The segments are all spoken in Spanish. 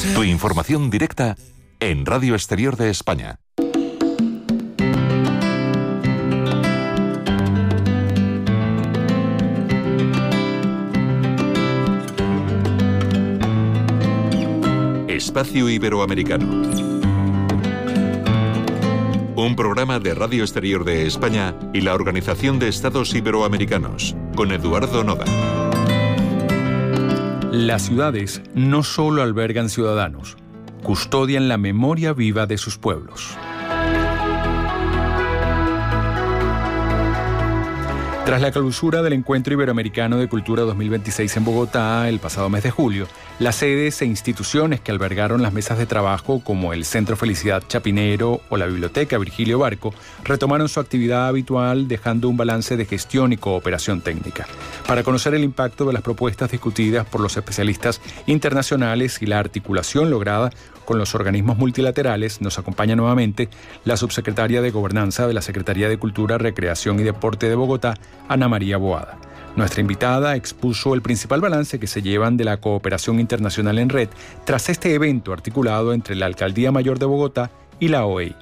Tu información directa en Radio Exterior de España. Espacio Iberoamericano. Un programa de Radio Exterior de España y la Organización de Estados Iberoamericanos, con Eduardo Noda. Las ciudades no solo albergan ciudadanos, custodian la memoria viva de sus pueblos. Tras la clausura del Encuentro Iberoamericano de Cultura 2026 en Bogotá el pasado mes de julio, las sedes e instituciones que albergaron las mesas de trabajo, como el Centro Felicidad Chapinero o la Biblioteca Virgilio Barco, retomaron su actividad habitual, dejando un balance de gestión y cooperación técnica. Para conocer el impacto de las propuestas discutidas por los especialistas internacionales y la articulación lograda con los organismos multilaterales, nos acompaña nuevamente la subsecretaria de Gobernanza de la Secretaría de Cultura, Recreación y Deporte de Bogotá, Ana María Boada. Nuestra invitada expuso el principal balance que se llevan de la cooperación internacional en red tras este evento articulado entre la Alcaldía Mayor de Bogotá y la OEI.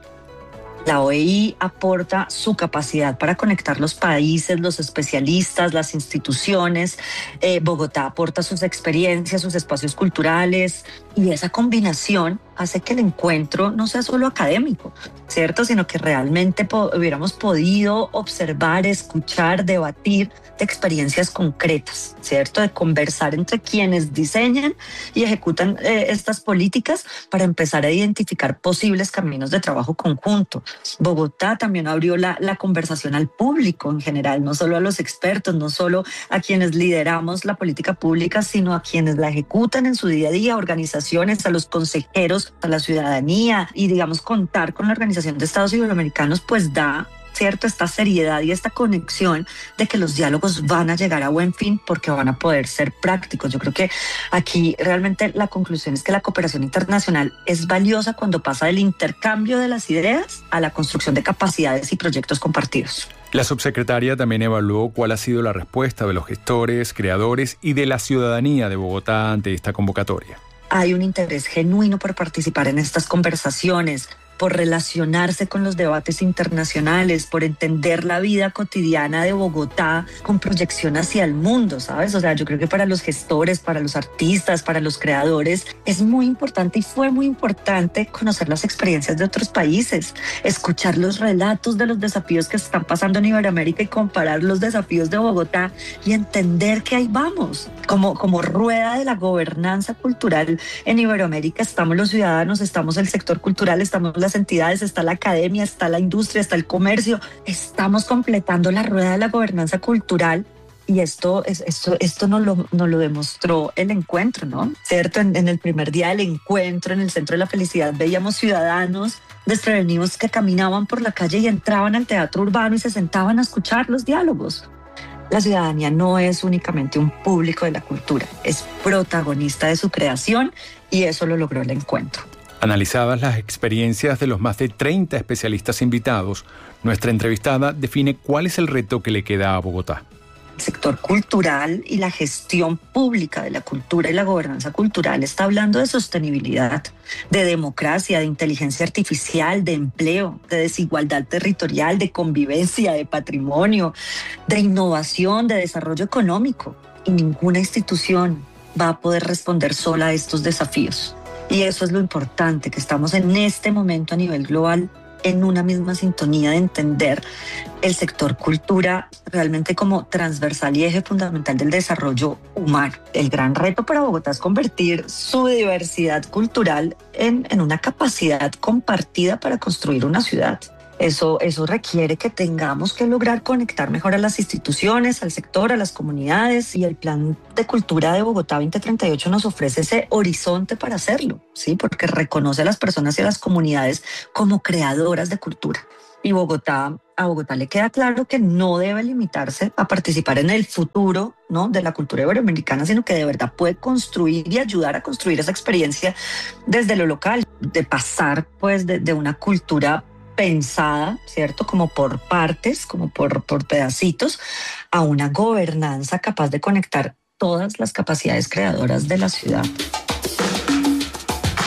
La OEI aporta su capacidad para conectar los países, los especialistas, las instituciones. Bogotá aporta sus experiencias, sus espacios culturales, y esa combinación hace que el encuentro no sea solo académico, ¿cierto? Sino que realmente hubiéramos podido observar, escuchar, debatir de experiencias concretas, ¿cierto? De conversar entre quienes diseñan y ejecutan estas políticas para empezar a identificar posibles caminos de trabajo conjunto. Bogotá también abrió la conversación al público en general, no solo a los expertos, no solo a quienes lideramos la política pública, sino a quienes la ejecutan en su día a día, organizaciones, a los consejeros, a la ciudadanía, y digamos contar con la Organización de Estados Iberoamericanos pues da, ¿cierto?, esta seriedad y esta conexión de que los diálogos van a llegar a buen fin porque van a poder ser prácticos. Yo creo que aquí realmente la conclusión es que la cooperación internacional es valiosa cuando pasa del intercambio de las ideas a la construcción de capacidades y proyectos compartidos. La subsecretaria también evaluó cuál ha sido la respuesta de los gestores, creadores y de la ciudadanía de Bogotá ante esta convocatoria. Hay un interés genuino por participar en estas conversaciones, por relacionarse con los debates internacionales, por entender la vida cotidiana de Bogotá con proyección hacia el mundo, ¿sabes? O sea, yo creo que para los gestores, para los artistas, para los creadores, es muy importante y fue muy importante conocer las experiencias de otros países, escuchar los relatos de los desafíos que se están pasando en Iberoamérica y comparar los desafíos de Bogotá y entender que ahí vamos. Como rueda de la gobernanza cultural en Iberoamérica estamos los ciudadanos, estamos el sector cultural, estamos las entidades, está la academia, está la industria, está el comercio. Estamos completando la rueda de la gobernanza cultural y esto nos lo demostró el encuentro, ¿no? ¿Cierto? En el primer día del encuentro, en el Centro de la Felicidad, veíamos ciudadanos desprevenidos que caminaban por la calle y entraban al teatro urbano y se sentaban a escuchar los diálogos. La ciudadanía no es únicamente un público de la cultura, es protagonista de su creación y eso lo logró el encuentro. Analizadas las experiencias de los más de 30 especialistas invitados, nuestra entrevistada define cuál es el reto que le queda a Bogotá. El sector cultural y la gestión pública de la cultura y la gobernanza cultural está hablando de sostenibilidad, de democracia, de inteligencia artificial, de empleo, de desigualdad territorial, de convivencia, de patrimonio, de innovación, de desarrollo económico. Y ninguna institución va a poder responder sola a estos desafíos. Y eso es lo importante, que estamos en este momento a nivel global en una misma sintonía de entender el sector cultura realmente como transversal y eje fundamental del desarrollo humano. El gran reto para Bogotá es convertir su diversidad cultural en una capacidad compartida para construir una ciudad. Eso requiere que tengamos que lograr conectar mejor a las instituciones, al sector, a las comunidades, y el Plan de Cultura de Bogotá 2038 nos ofrece ese horizonte para hacerlo, ¿sí? Porque reconoce a las personas y a las comunidades como creadoras de cultura. Y a Bogotá le queda claro que no debe limitarse a participar en el futuro, ¿no?, de la cultura iberoamericana, sino que de verdad puede construir y ayudar a construir esa experiencia desde lo local, de pasar pues de una cultura pensada, ¿cierto?, como por partes, como por pedacitos, a una gobernanza capaz de conectar todas las capacidades creadoras de la ciudad.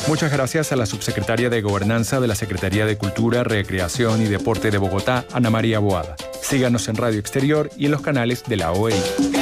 Muchas gracias a la subsecretaria de Gobernanza de la Secretaría de Cultura, Recreación y Deporte de Bogotá, Ana María Boada. Síganos en Radio Exterior y en los canales de la OEI.